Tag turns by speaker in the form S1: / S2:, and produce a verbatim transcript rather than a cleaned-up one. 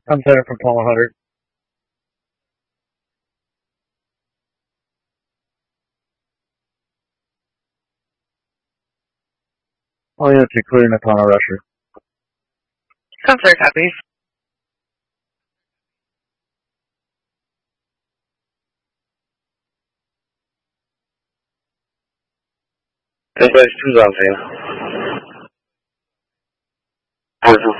S1: I'm center from Paul one hundred. All units are clearing upon a rusher.
S2: Comfort copies.
S3: Everybody's two's on sale.